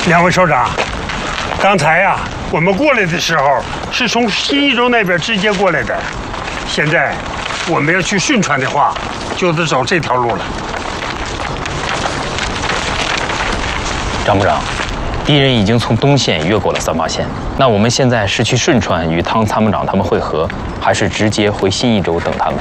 两位首长，刚才呀，我们过来的时候是从新义州那边直接过来的，现在我们要去顺川的话，就得走这条路了。 张部长，敌人已经从东线越过了三八线，那我们现在是去顺川与汤参谋长他们会合，还是直接回新义州等他们？